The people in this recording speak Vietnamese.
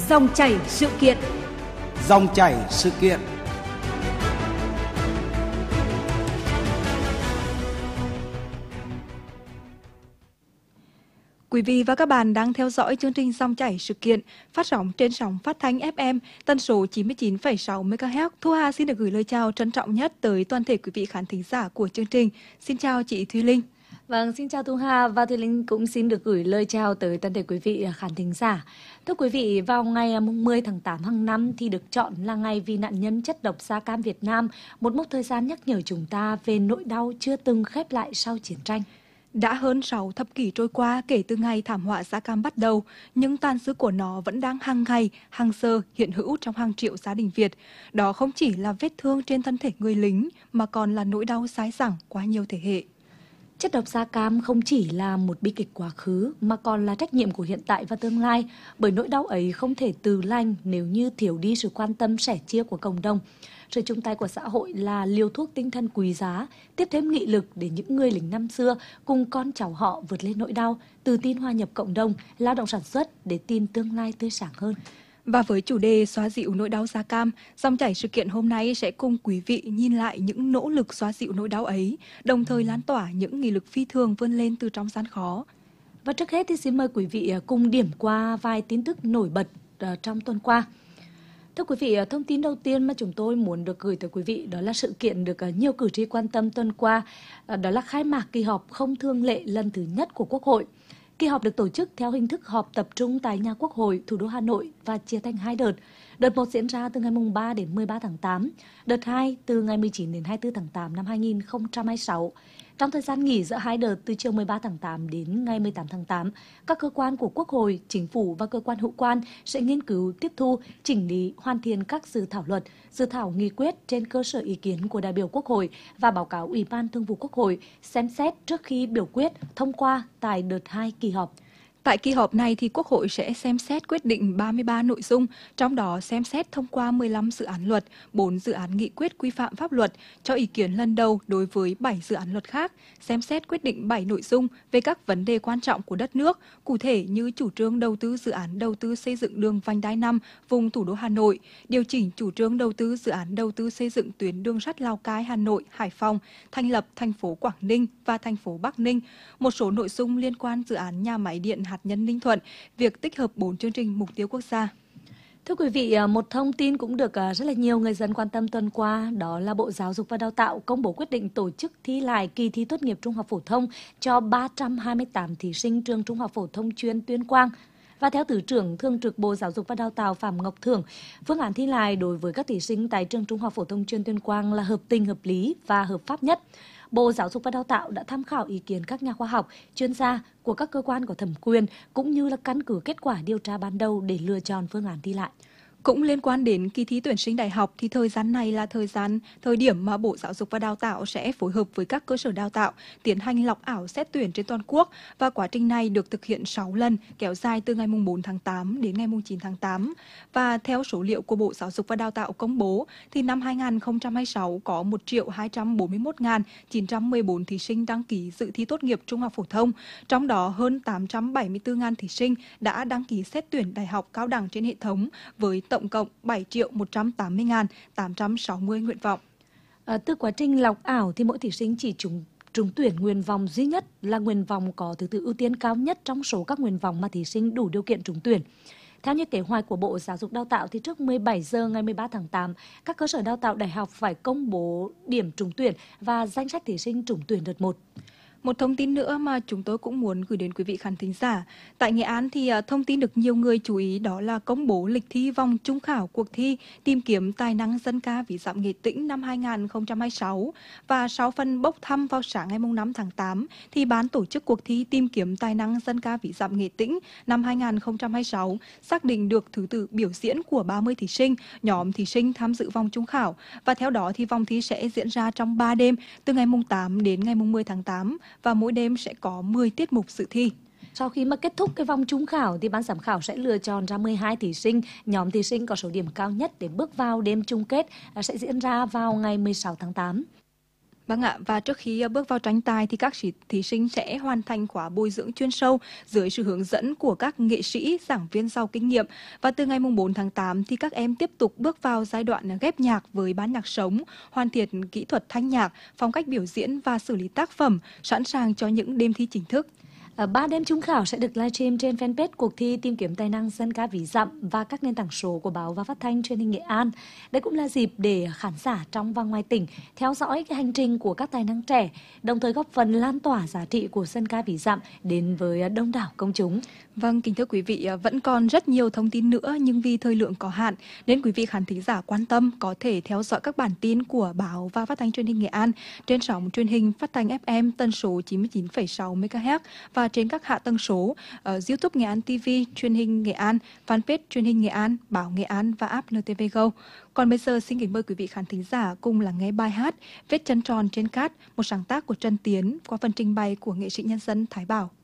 Dòng chảy sự kiện. Dòng chảy sự kiện. Quý vị và các bạn đang theo dõi chương trình Dòng chảy sự kiện phát sóng trên sóng phát thanh FM tần số 99,6 MHz. Thu Hà xin được gửi lời chào trân trọng nhất tới toàn thể quý vị khán thính giả của chương trình. Xin chào chị Thúy Linh. Vâng, xin chào Thu Hà và Thùy Linh cũng xin được gửi lời chào tới toàn thể quý vị khán thính giả. Thưa quý vị, vào ngày 10 tháng 8 hàng năm thì được chọn là ngày vì nạn nhân chất độc da cam Việt Nam, một mốc thời gian nhắc nhở chúng ta về nỗi đau chưa từng khép lại sau chiến tranh. Đã hơn 6 thập kỷ trôi qua kể từ ngày thảm họa da cam bắt đầu, nhưng tàn dư của nó vẫn đang hàng ngày, hàng giờ hiện hữu trong hàng triệu gia đình Việt. Đó không chỉ là vết thương trên thân thể người lính, mà còn là nỗi đau dai dẳng qua nhiều thế hệ. Chất độc da cam không chỉ là một bi kịch quá khứ mà còn là trách nhiệm của hiện tại và tương lai, bởi nỗi đau ấy không thể từ lành nếu như thiếu đi sự quan tâm sẻ chia của cộng đồng. Sự chung tay của xã hội là liều thuốc tinh thần quý giá, tiếp thêm nghị lực để những người lính năm xưa cùng con cháu họ vượt lên nỗi đau, tự tin hòa nhập cộng đồng, lao động sản xuất để tin tương lai tươi sáng hơn. Và với chủ đề xóa dịu nỗi đau da cam, dòng chảy sự kiện hôm nay sẽ cùng quý vị nhìn lại những nỗ lực xóa dịu nỗi đau ấy, đồng thời lan tỏa những nghị lực phi thường vươn lên từ trong gian khó. Và trước hết thì xin mời quý vị cùng điểm qua vài tin tức nổi bật trong tuần qua. Thưa quý vị, thông tin đầu tiên mà chúng tôi muốn được gửi tới quý vị đó là sự kiện được nhiều cử tri quan tâm tuần qua, đó là khai mạc kỳ họp không thường lệ lần thứ nhất của Quốc hội. Kỳ họp được tổ chức theo hình thức họp tập trung tại nhà Quốc hội, thủ đô Hà Nội và chia thành hai đợt. Đợt 1 diễn ra từ ngày 3 đến 13 tháng 8, đợt 2 từ ngày 19 đến 24 tháng 8 năm 2026. Trong thời gian nghỉ giữa hai đợt từ chiều 13 tháng 8 đến ngày 18 tháng 8, các cơ quan của Quốc hội, Chính phủ và cơ quan hữu quan sẽ nghiên cứu, tiếp thu, chỉnh lý, hoàn thiện các dự thảo luật, dự thảo nghị quyết trên cơ sở ý kiến của đại biểu Quốc hội và báo cáo Ủy ban Thường vụ Quốc hội xem xét trước khi biểu quyết thông qua tại đợt 2 kỳ họp. Tại kỳ họp này thì Quốc hội sẽ xem xét quyết định 33 nội dung, trong đó xem xét thông qua 15 dự án luật, 4 dự án nghị quyết quy phạm pháp luật, cho ý kiến lần đầu đối với 7 dự án luật khác, xem xét quyết định 7 nội dung về các vấn đề quan trọng của đất nước, cụ thể như chủ trương đầu tư dự án đầu tư xây dựng đường vành đai 5 vùng thủ đô Hà Nội, điều chỉnh chủ trương đầu tư dự án đầu tư xây dựng tuyến đường sắt Lào Cai, Hà Nội, Hải Phòng, thành lập thành phố Quảng Ninh và thành phố Bắc Ninh, một số nội dung liên quan dự án nhà máy điện hạt nhân Ninh Thuận, việc tích hợp 4 chương trình mục tiêu quốc gia. Thưa quý vị, một thông tin cũng được rất là nhiều người dân quan tâm tuần qua, đó là Bộ Giáo dục và Đào tạo công bố quyết định tổ chức thi lại kỳ thi tốt nghiệp trung học phổ thông cho 328 thí sinh trường Trung học phổ thông chuyên Tuyên Quang. Và theo Thứ trưởng Thường trực Bộ Giáo dục và Đào tạo Phạm Ngọc Thưởng, phương án thi lại đối với các thí sinh tại trường Trung học phổ thông chuyên Tuyên Quang là hợp tình, hợp lý và hợp pháp nhất. Bộ Giáo dục và Đào tạo đã tham khảo ý kiến các nhà khoa học, chuyên gia của các cơ quan có thẩm quyền cũng như là căn cứ kết quả điều tra ban đầu để lựa chọn phương án thi lại. Cũng liên quan đến kỳ thi tuyển sinh đại học thì thời gian này là thời điểm mà Bộ Giáo dục và Đào tạo sẽ phối hợp với các cơ sở đào tạo tiến hành lọc ảo xét tuyển trên toàn quốc, và quá trình này được thực hiện 6 lần, kéo dài từ ngày 4 tháng 8 đến ngày 9 tháng 8. Và theo số liệu của Bộ Giáo dục và Đào tạo công bố thì năm 2026 có 1.241.914 thí sinh đăng ký dự thi tốt nghiệp trung học phổ thông, trong đó hơn 874.000 thí sinh đã đăng ký xét tuyển đại học cao đẳng trên hệ thống với tổng cộng 7.180.860 nguyện vọng. Từ quá trình lọc ảo thì mỗi thí sinh chỉ trúng tuyển nguyện vọng duy nhất là nguyện vọng có thứ tự ưu tiên cao nhất trong số các nguyện vọng mà thí sinh đủ điều kiện trúng tuyển. Theo như kế hoạch của Bộ Giáo dục Đào tạo thì trước 17 giờ ngày 13 tháng 8, các cơ sở đào tạo đại học phải công bố điểm trúng tuyển và danh sách thí sinh trúng tuyển đợt 1. Một thông tin nữa mà chúng tôi cũng muốn gửi đến quý vị khán thính giả. Tại Nghệ An thì thông tin được nhiều người chú ý đó là công bố lịch thi vòng chung khảo cuộc thi tìm kiếm tài năng dân ca ví dặm Nghệ Tĩnh năm 2026. Và sau phần bốc thăm vào sáng ngày 5 tháng 8 thì ban tổ chức cuộc thi tìm kiếm tài năng dân ca ví dặm Nghệ Tĩnh năm 2026 xác định được thứ tự biểu diễn của 30 thí sinh, nhóm thí sinh tham dự vòng chung khảo. Và theo đó thì vòng thi sẽ diễn ra trong 3 đêm từ ngày 8 đến ngày 10 tháng 8. Và mỗi đêm sẽ có 10 tiết mục dự thi. Sau khi mà kết thúc cái vòng chung khảo thì ban giám khảo sẽ lựa chọn ra 12 thí sinh, nhóm thí sinh có số điểm cao nhất để bước vào đêm chung kết sẽ diễn ra vào ngày 16 tháng 8. Vâng ạ, và trước khi bước vào tranh tài thì các thí sinh sẽ hoàn thành khóa bồi dưỡng chuyên sâu dưới sự hướng dẫn của các nghệ sĩ, giảng viên giàu kinh nghiệm. Và từ ngày 4 tháng 8 thì các em tiếp tục bước vào giai đoạn ghép nhạc với ban nhạc sống, hoàn thiện kỹ thuật thanh nhạc, phong cách biểu diễn và xử lý tác phẩm, sẵn sàng cho những đêm thi chính thức. 3 đêm trúng khảo sẽ được livestream trên fanpage cuộc thi tìm kiếm tài năng dân ca ví dặm và các nền tảng số của báo và phát thanh truyền hình Nghệ An. Đây cũng là dịp để khán giả trong và ngoài tỉnh theo dõi cái hành trình của các tài năng trẻ, đồng thời góp phần lan tỏa giá trị của dân ca ví dặm đến với đông đảo công chúng. Vâng, kính thưa quý vị, vẫn còn rất nhiều thông tin nữa nhưng vì thời lượng có hạn nên quý vị khán thính giả quan tâm có thể theo dõi các bản tin của báo và phát thanh truyền hình Nghệ An trên sóng truyền hình phát thanh FM tần số 99,6 MHz và trên các hạ tầng số YouTube Nghệ An TV, truyền hình Nghệ An, fanpage truyền hình Nghệ An, báo Nghệ An và app NTV Go. Còn bây giờ xin kính mời quý vị khán thính giả cùng lắng nghe bài hát Vết chân tròn trên cát, một sáng tác của Trần Tiến qua phần trình bày của nghệ sĩ nhân dân Thái Bảo.